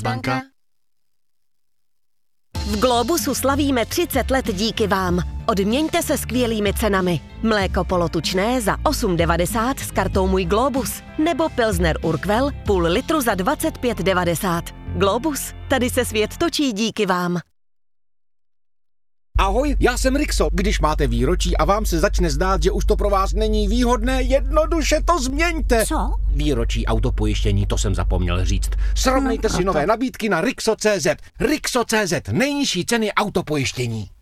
Komercbanka. V Globusu slavíme 30 let díky vám. Odměňte se skvělými cenami. Mléko polotučné za 8,90 s kartou Můj Globus. Nebo Pilsner Urquell půl litru za 25,90. Globus, tady se svět točí díky vám. Ahoj, já jsem Rixo. Když máte výročí a vám se začne zdát, že už to pro vás není výhodné, jednoduše to změňte. Co? Výročí autopojištění, to jsem zapomněl říct. Srovnejte si nové nabídky na Rixo.cz. Rixo.cz, nejnižší ceny autopojištění.